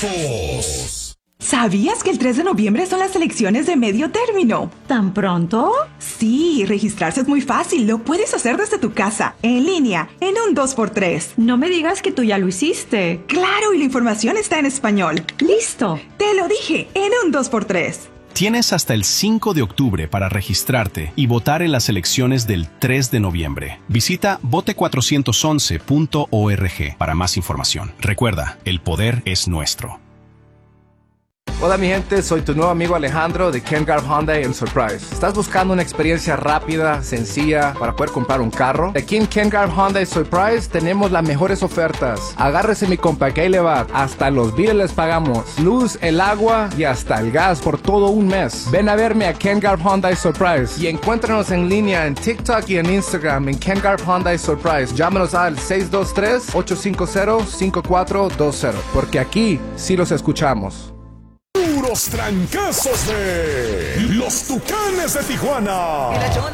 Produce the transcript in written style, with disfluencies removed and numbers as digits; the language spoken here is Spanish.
Trancazos. ¿Sabías que el 3 de noviembre son las elecciones de medio término? ¿Tan pronto? Sí, registrarse es muy fácil. Lo puedes hacer desde tu casa, en línea, en un 2x3. No me digas que tú ya lo hiciste. Claro, y la información está en español. ¡Listo! Te lo dije, en un 2x3. Tienes hasta el 5 de octubre para registrarte y votar en las elecciones del 3 de noviembre. Visita vote411.org para más información. Recuerda, el poder es nuestro. Hola mi gente, soy tu nuevo amigo Alejandro de Ken Garff Hyundai en Surprise. ¿Estás buscando una experiencia rápida, sencilla para poder comprar un carro? Aquí en Ken Garff Hyundai Surprise tenemos las mejores ofertas. Agárrese mi compa que ahí le va. Hasta los billes les pagamos. Luz, el agua y hasta el gas por todo un mes. Ven a verme a Ken Garff Hyundai Surprise y encuéntranos en línea en TikTok y en Instagram en Ken Garff Hyundai Surprise. Llámanos al 623-850-5420 porque aquí sí los escuchamos. Puros trancazos de los Tucanes de Tijuana.